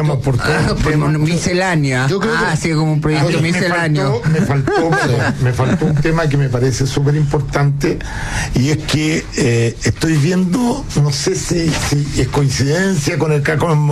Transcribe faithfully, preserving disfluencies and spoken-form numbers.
podríamos por todo Ah, pues una miscelánea. Yo creo ah, que- así como un proyecto Oye, misceláneo. Me faltó, me, faltó, perdón, me faltó un tema que me parece súper importante, y es que eh, estoy viendo, no sé si, si es coincidencia con el con